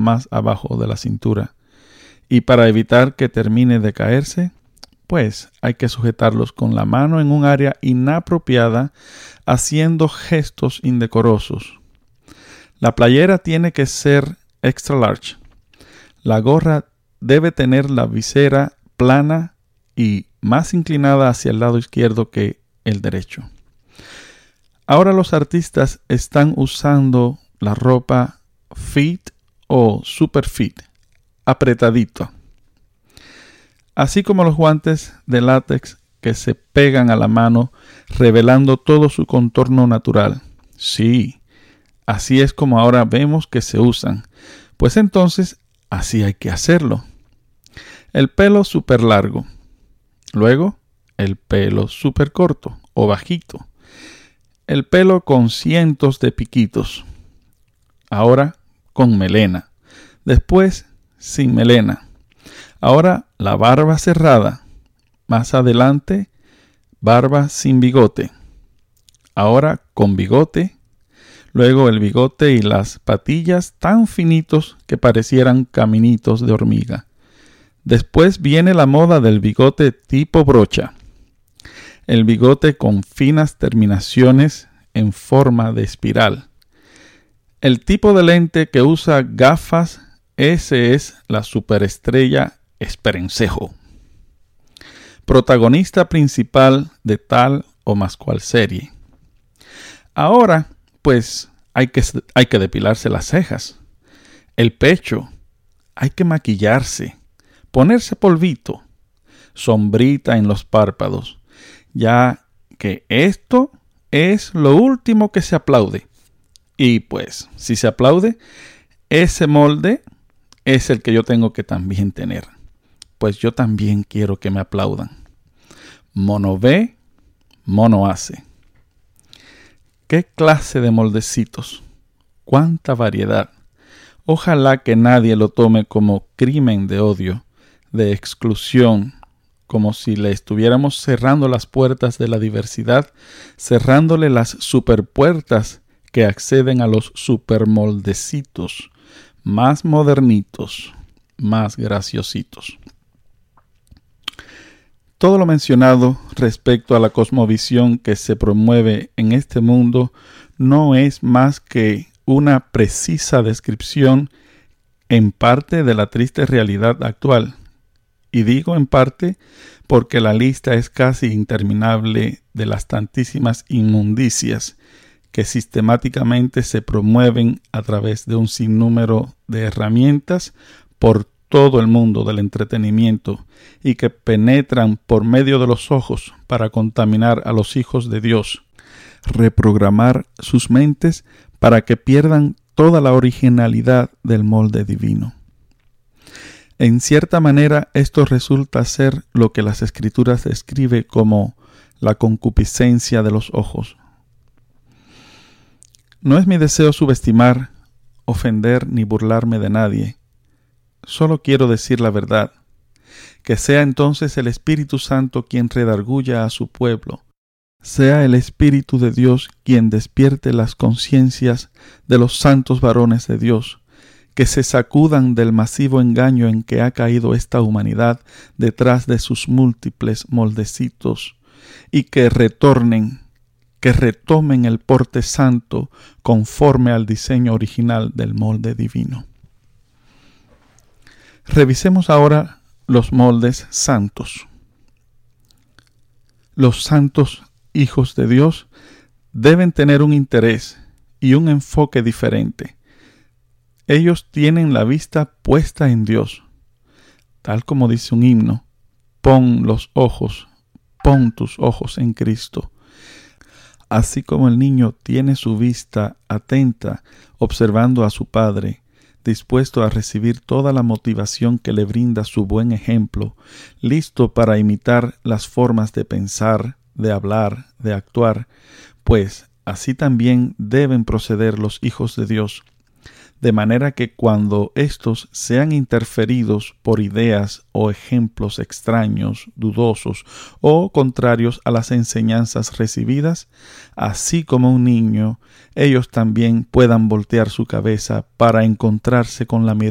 más abajo de la cintura. Y para evitar que termine de caerse, pues hay que sujetarlos con la mano en un área inapropiada, haciendo gestos indecorosos. La playera tiene que ser extra large. La gorra debe tener la visera plana y más inclinada hacia el lado izquierdo que el derecho. Ahora los artistas están usando la ropa fit o super fit, apretadito. Así como los guantes de látex que se pegan a la mano, revelando todo su contorno natural. Sí, así es como ahora vemos que se usan. Pues entonces, así hay que hacerlo. El pelo súper largo. Luego, el pelo súper corto o bajito. El pelo con cientos de piquitos. Ahora, con melena. Después, sin melena. Ahora la barba cerrada. Más adelante, barba sin bigote. Ahora con bigote. Luego el bigote y las patillas tan finitos que parecieran caminitos de hormiga. Después viene la moda del bigote tipo brocha. El bigote con finas terminaciones en forma de espiral. El tipo de lente que usa gafas, ese es la superestrella Esperencejo, protagonista principal de tal o más cual serie. Ahora, pues, hay que depilarse las cejas, el pecho, hay que maquillarse, ponerse polvito, sombrita en los párpados, ya que esto es lo último que se aplaude. Y pues, si se aplaude, ese molde es el que yo tengo que también tener. Pues yo también quiero que me aplaudan. Mono ve, mono hace. ¿Qué clase de moldecitos? ¡Cuánta variedad! Ojalá que nadie lo tome como crimen de odio, de exclusión, como si le estuviéramos cerrando las puertas de la diversidad, cerrándole las superpuertas que acceden a los supermoldecitos, más modernitos, más graciositos. Todo lo mencionado respecto a la cosmovisión que se promueve en este mundo no es más que una precisa descripción en parte de la triste realidad actual. Y digo en parte porque la lista es casi interminable de las tantísimas inmundicias que sistemáticamente se promueven a través de un sinnúmero de herramientas por todo el mundo del entretenimiento y que penetran por medio de los ojos para contaminar a los hijos de Dios, reprogramar sus mentes para que pierdan toda la originalidad del molde divino. En cierta manera, esto resulta ser lo que las Escrituras describe como la concupiscencia de los ojos. No es mi deseo subestimar, ofender ni burlarme de nadie. Solo quiero decir la verdad. Que sea entonces el Espíritu Santo quien redarguya a su pueblo. Sea el Espíritu de Dios quien despierte las conciencias de los santos varones de Dios, que se sacudan del masivo engaño en que ha caído esta humanidad detrás de sus múltiples moldecitos, y que retomen el porte santo conforme al diseño original del molde divino. Revisemos ahora los moldes santos. Los santos hijos de Dios deben tener un interés y un enfoque diferente. Ellos tienen la vista puesta en Dios. Tal como dice un himno, pon tus ojos en Cristo. Así como el niño tiene su vista atenta, observando a su padre, dispuesto a recibir toda la motivación que le brinda su buen ejemplo, listo para imitar las formas de pensar, de hablar, de actuar, pues así también deben proceder los hijos de Dios, de manera que cuando éstos sean interferidos por ideas o ejemplos extraños, dudosos o contrarios a las enseñanzas recibidas, así como un niño, ellos también puedan voltear su cabeza para encontrarse con la mirada